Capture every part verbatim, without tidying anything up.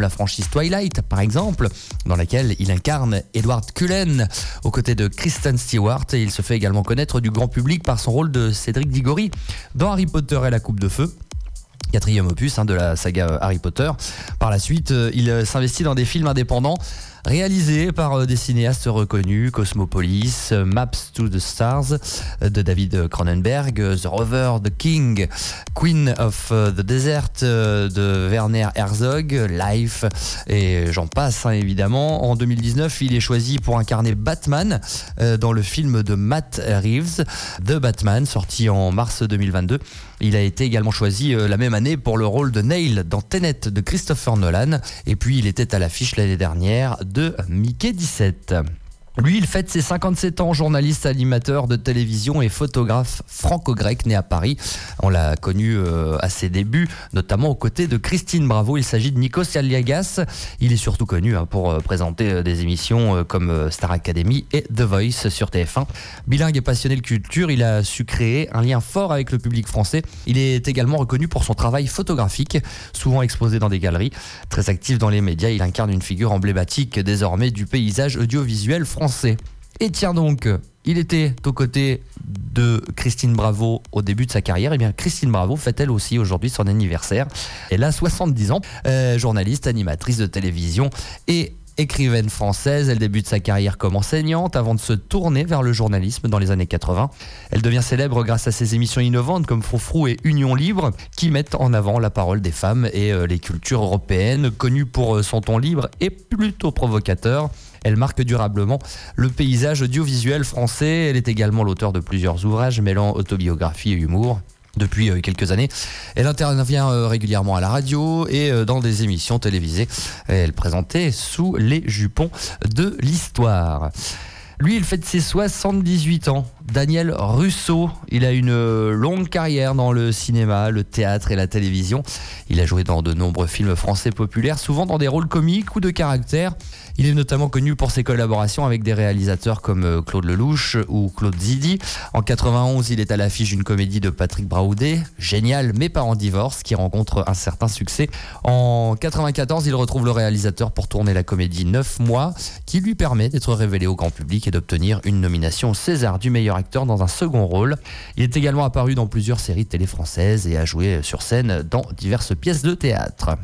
la franchise Twilight, par exemple, dans laquelle il incarne Edward Cullen, aux côtés de Kristen Stewart. Et il se fait également connaître du grand public par son rôle de Cédric Diggory dans Harry Potter et la Coupe de Feu. Quatrième opus hein, de la saga Harry Potter. Par la suite, euh, il euh, s'investit dans des films indépendants réalisés par euh, des cinéastes reconnus, Cosmopolis, euh, Maps to the Stars euh, de David Cronenberg, euh, The Rover, The King, Queen of euh, the Desert euh, de Werner Herzog, Life et j'en passe hein, évidemment. En deux mille dix-neuf, il est choisi pour incarner Batman euh, dans le film de Matt Reeves, The Batman, sorti en mars deux mille vingt-deux. Il a été également choisi euh, la même année pour le rôle de Neil dans Tenet de Christopher Nolan. Et puis il était à l'affiche l'année dernière de Mickey dix-sept. Lui, il fête ses cinquante-sept ans, journaliste, animateur de télévision et photographe franco-grec né à Paris. On l'a connu euh, à ses débuts, notamment aux côtés de Christine Bravo. Il s'agit de Nikos Aliagas. Il est surtout connu hein, pour euh, présenter euh, des émissions euh, comme euh, Star Academy et The Voice sur T F un. Bilingue et passionné de culture, il a su créer un lien fort avec le public français. Il est également reconnu pour son travail photographique, souvent exposé dans des galeries. Très actif dans les médias, il incarne une figure emblématique désormais du paysage audiovisuel français. Français. Et tiens donc, il était aux côtés de Christine Bravo au début de sa carrière. Et bien Christine Bravo fête elle aussi aujourd'hui son anniversaire. Elle a soixante-dix ans, euh, journaliste, animatrice de télévision et écrivaine française. Elle débute sa carrière comme enseignante avant de se tourner vers le journalisme dans les années quatre-vingts. Elle devient célèbre grâce à ses émissions innovantes comme Froufrou et Union Libre qui mettent en avant la parole des femmes et euh, les cultures européennes. Connue pour euh, son ton libre et plutôt provocateur, elle marque durablement le paysage audiovisuel français. Elle est également l'auteur de plusieurs ouvrages mêlant autobiographie et humour. Depuis quelques années, elle intervient régulièrement à la radio et dans des émissions télévisées. Elle présentait Sous les jupons de l'histoire. Lui, il fête ses soixante-dix-huit ans. Daniel Russo, il a une longue carrière dans le cinéma, le théâtre et la télévision. Il a joué dans de nombreux films français populaires, souvent dans des rôles comiques ou de caractère. Il est notamment connu pour ses collaborations avec des réalisateurs comme Claude Lelouch ou Claude Zidi. En quatre-vingt-onze, il est à l'affiche d'une comédie de Patrick Braoudé, Génial, mes parents divorcent, qui rencontre un certain succès. En quatre-vingt-quatorze, il retrouve le réalisateur pour tourner la comédie neuf mois, qui lui permet d'être révélé au grand public et d'obtenir une nomination au César du meilleur acteur dans un second rôle. Il est également apparu dans plusieurs séries de télé françaises et a joué sur scène dans diverses pièces de théâtre.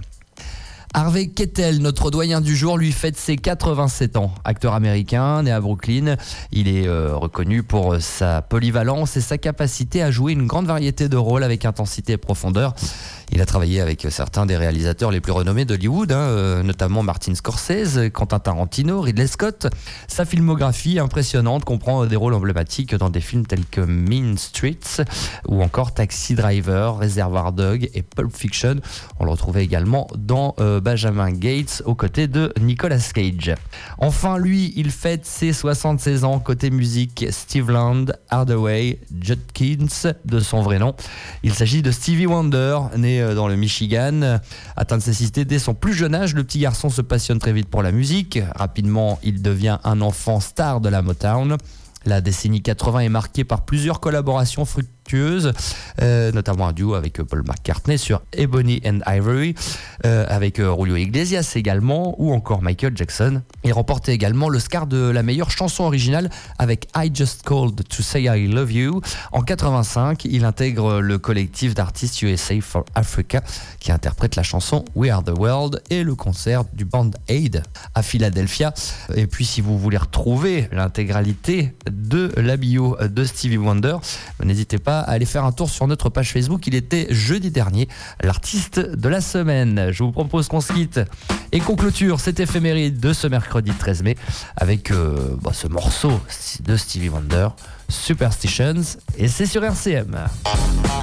Harvey Keitel, notre doyen du jour, lui fête ses quatre-vingt-sept ans. Acteur américain, né à Brooklyn, il est euh, reconnu pour sa polyvalence et sa capacité à jouer une grande variété de rôles avec intensité et profondeur. Il a travaillé avec certains des réalisateurs les plus renommés d'Hollywood, hein, euh, notamment Martin Scorsese, Quentin Tarantino, Ridley Scott. Sa filmographie impressionnante comprend des rôles emblématiques dans des films tels que Mean Streets ou encore Taxi Driver, Reservoir Dogs et Pulp Fiction. On le retrouvait également dans euh, Benjamin Gates aux côtés de Nicolas Cage. Enfin, lui, il fête ses soixante-seize ans côté musique. Steve Land, Hardaway Judkins de son vrai nom. Il s'agit de Stevie Wonder, né dans le Michigan. Atteint de cécité dès son plus jeune âge, le petit garçon se passionne très vite pour la musique. Rapidement, il devient un enfant star de la Motown. La décennie quatre-vingts est marquée par plusieurs collaborations fructueuses, euh, notamment un duo avec Paul McCartney sur Ebony and Ivory, euh, avec euh, Julio Iglesias également, ou encore Michael Jackson. Il remporte également l'Oscar de la meilleure chanson originale avec I Just Called to Say I Love You. En quatre-vingt-cinq, il intègre le collectif d'artistes U S A for Africa qui interprète la chanson We Are the World et le concert du Band Aid à Philadelphia. Et puis si vous voulez retrouver l'intégralité de la bio de Stevie Wonder, n'hésitez pas à aller faire un tour sur notre page Facebook. Il était jeudi dernier l'artiste de la semaine. Je vous propose qu'on se quitte et qu'on clôture cette éphéméride de ce mercredi treize mai avec euh, bah, ce morceau de Stevie Wonder, Superstitions, et c'est sur R C M.